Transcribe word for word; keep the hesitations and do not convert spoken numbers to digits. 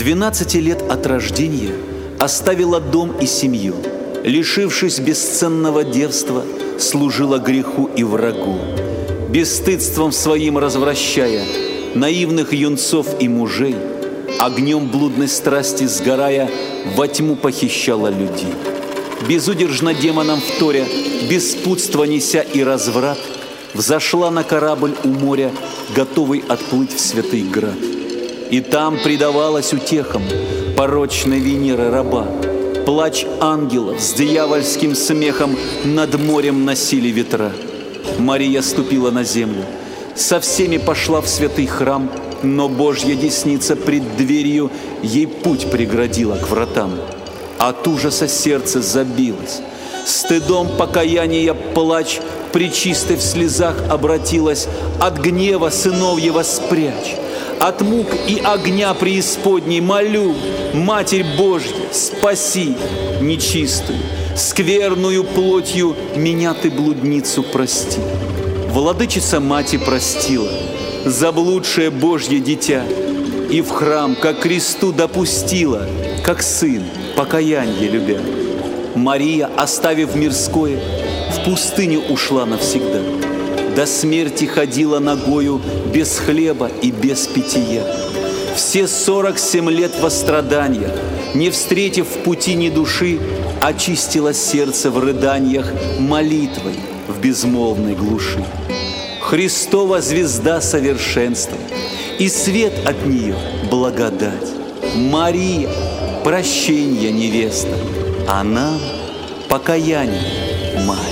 двенадцати лет от рождения оставила дом и семью, лишившись бесценного девства, служила греху и врагу, бесстыдством своим развращая наивных юнцов и мужей, огнем блудной страсти сгорая, во тьму похищала людей. Безудержно демонам вторя, беспутство неся и разврат, взошла на корабль у моря, готовый отплыть в святый град. И там предавалась утехам порочной Венеры раба. Плач ангелов с дьявольским смехом над морем носили ветра. Мария ступила на землю, со всеми пошла в святый храм, но Божья десница пред дверью ей путь преградила к вратам. От ужаса сердце забилось, стыдом покаяния плач пречистой в слезах обратилась: от гнева сыновьего спрячь, от мук и огня преисподней молю, Матерь Божья, спаси нечистую, скверную плотью меня ты, блудницу, прости. Владычица Мати простила заблудшее Божье дитя и в храм, как кресту допустила, как сын, покаяние любя. Мария, оставив мирское, в пустыню ушла навсегда. До смерти ходила ногою без хлеба и без питья. Все сорок семь лет во страданиях, не встретив в пути ни души, очистила сердце в рыданиях молитвой в безмолвной глуши. Христова звезда совершенства, и свет от нее благодать. Мария, прощение невеста, а нам покаяние мать.